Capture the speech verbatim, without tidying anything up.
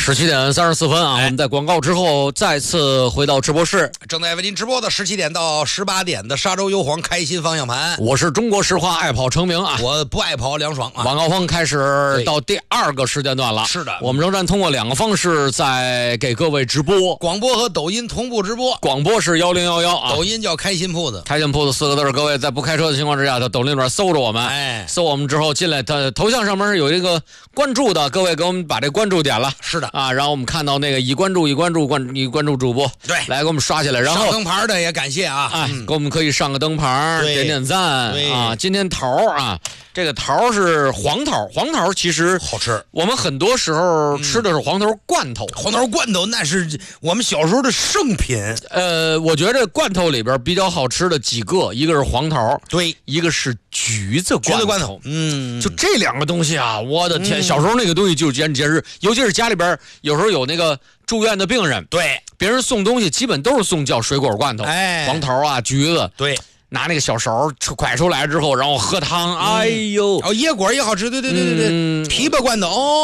十七点三十四分啊， 哎、 我们在广告之后再次回到直播室， 正在为您直播的十七点到十八点的沙洲优皇开心方向盘。 我是中国石化爱跑成名啊， 我不爱跑凉爽啊。 晚高峰开始到第二个时间段了， 是的， 我们仍然通过两个方式在给各位直播， 广播和抖音同步直播。 广播是幺零幺幺啊， 抖音叫开心铺子， 开心铺子四个字，各位在不开车的情况之下，在抖音里边搜着我们， 哎， 搜我们之后进来，他头像上面有一个关注的，各位给我们把这关注点了， 是的啊，然后我们看到那个已关注已关注关已关注主播， 对， 来给我们刷起来，然后上灯牌的也感谢啊， 哎，嗯、给我们可以上个灯牌，点点赞啊。今天桃啊，这个桃是黄桃，黄桃其实好吃， 我们很多时候吃的是黄桃罐头， 嗯、黄桃罐头那是我们小时候的圣品。 呃，我觉得罐头里边比较好吃的几个，一个是黄桃， 对， 一个是橘子罐头， 橘子罐头，嗯， 就这两个东西啊，我的天，嗯、小时候那个东西就简直是，尤其是家里边有时候有那个住院的病人， 对， 别人送东西基本都是送叫水果罐头， 哎， 黄桃啊，橘子， 对。 拿那个小勺蒯出来之后，然后喝汤，嗯、哎呦， 哦，椰果也好吃，对对对对对，嗯、枇杷罐头哦。